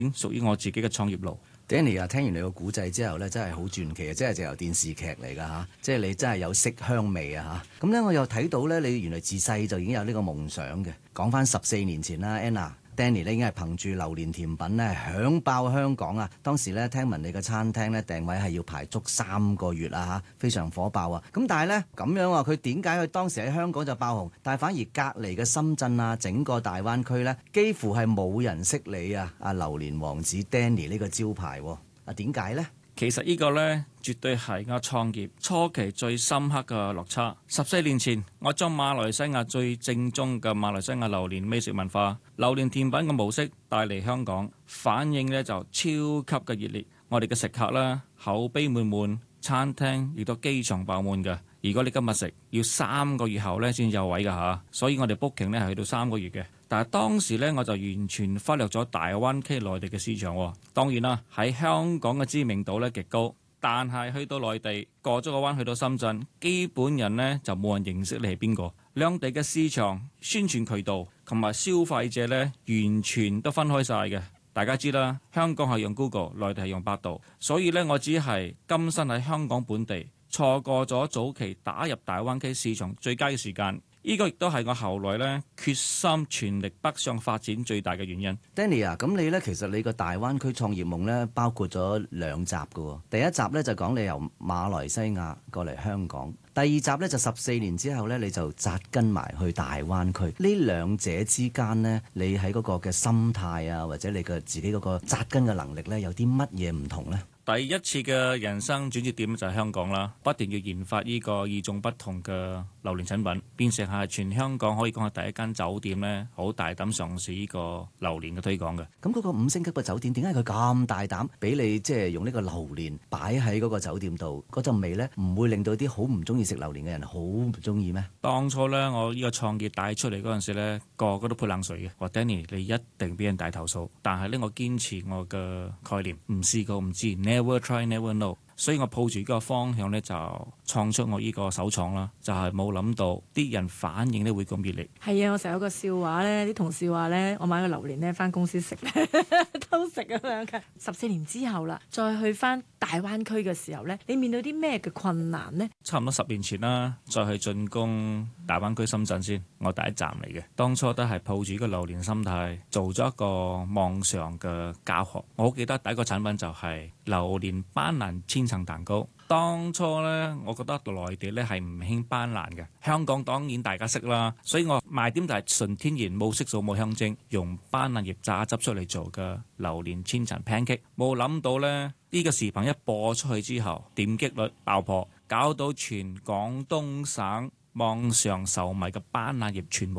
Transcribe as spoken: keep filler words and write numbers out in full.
屬於我自己嘅創業路。 Danny 啊，聽完你個古仔之後咧，真係好傳奇啊！真係就由電視劇嚟㗎嚇，即係你真係有色香味啊嚇。咁咧，我又睇到咧，你原來自細就已經有呢個夢想嘅。講翻十四年前啦 ，Anna、Danny 咧已經係憑住榴蓮甜品咧響爆香港啊！當時咧聽聞你個餐廳咧訂位係要排足三個月啊嚇，非常火爆啊！咁但係咧咁樣啊，佢點解佢當時喺香港就爆紅，但係反而隔離嘅深圳啊，整個大灣區咧幾乎係冇人識你啊！阿榴蓮王子 Danny 呢個招牌喎，啊點解咧？ 其實呢個呢，絕對係我創業初期最深刻嘅落差。十四年前，我將馬來西亞最正宗嘅馬來西亞榴蓮美食文化、榴蓮甜品嘅模式帶嚟香港，反應呢就超級嘅熱烈。我哋嘅食客啦，口碑滿滿，餐廳亦都機場爆滿嘅。如果你今日食，要三個月後呢先有位㗎嚇，所以我哋 booking 呢係去到三個月嘅。但係當時呢，我就完全忽略咗大灣區內地嘅市場喎。當然啦，喺香港嘅知名度呢極高，但係去到內地過咗個灣去到深圳，基本人呢就冇人認識你係邊個。兩地嘅市場、宣傳渠道同埋消費者呢，完全都分開晒嘅。大家知啦，香港係用 Google， 內地係用百度，所以呢，我只係甘身喺香港本地，錯過咗早期打入大灣區市場最佳嘅時間。呢個亦都係我後來咧決心全力北上發展最大嘅原因。 Danny 啊，咁你咧其實你個大灣區創業夢咧包括咗兩集㗎喎。第一集咧就講你由馬來西亞過嚟香港，第二集咧就十四年之後咧你就紮根埋去大灣區。呢兩者之間呢，你喺嗰個嘅心態啊，或者你嘅自己嗰個紮根嘅能力咧，有啲乜嘢唔同呢？ 第一次嘅人生轉折點就係香港啦，不斷要研發呢個與眾不同嘅榴蓮產品，變成係全香港可以講係第一間酒店呢，好大膽嘗試呢個榴蓮嘅推廣嘅。 咁嗰個五星級嘅酒店點解佢咁大膽俾你即係用呢個榴蓮擺喺嗰個酒店度？嗰陣味呢唔會令到啲好唔中意食榴蓮嘅人好唔中意咩？ 當初呢，我呢個創業帶出嚟嗰陣時呢，個個都潑冷水嘅，話 Danny 你一定俾人大投訴。但係呢，我堅持我嘅概念，唔試過唔知。Never try, never know。所以我抱住呢個方向呢，就創出我呢個首創啦。就係冇諗到啲人反應呢會咁熱烈。 係啊，我成日有個笑話呢，啲同事話呢，我買個榴蓮呢返公司食偷食咁樣嘅。十四年之後啦，再去返大灣區嘅時候呢，你面對啲咩嘅困難呢？ 差唔多十年前啦，再去進攻大灣區深圳先，我第一站嚟嘅。當初都係抱住個榴蓮心態，做咗一個網上嘅教學。我好記得第一個產品就係榴蓮班蘭千層蛋糕。當初呢，我覺得內地呢係唔興班蘭嘅，香港當然大家識啦，所以我賣點就係純天然冇色素冇香精，用班蘭葉榨汁出嚟做嘅榴蓮千層 pancake。冇諗到呢，呢個視頻一播出去之後，點擊率爆破，搞到全廣東省網上售賣嘅班蘭葉全部